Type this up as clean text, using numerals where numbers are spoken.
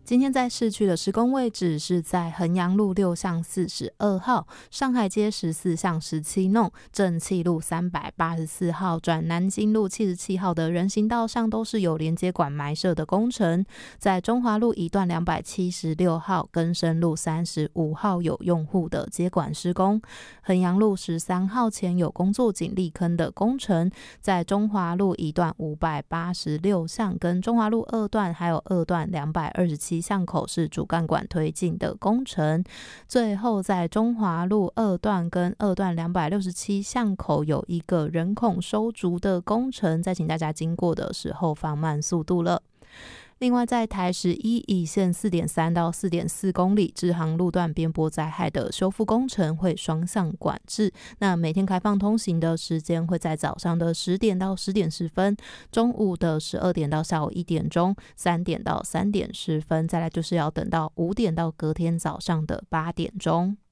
今天在市区的施工位置是在衡阳路6巷42号、上海街14巷17弄、正气路384号转南京路77号的人行道上都是有连接管埋设的工程。在中华路一段276号、更生路35号有用户的接管施工。衡阳路13号前有工作井砾坑的工程。在中华路一段586巷跟中华路2段还有2段227巷口是主干管推进的工程。最后在中华路2段跟2段267巷口有一个人孔收竹的工程，再请大家经过的时候放慢速度了。另外在台11乙线 4.3 到 4.4 公里支航路段边坡灾害的修复工程会双向管制，那每天开放通行的时间会在早上的10点到10点10分，中午的12点到下午1点钟，3点到3点10分，再来就是要等到5点到隔天早上的8点钟。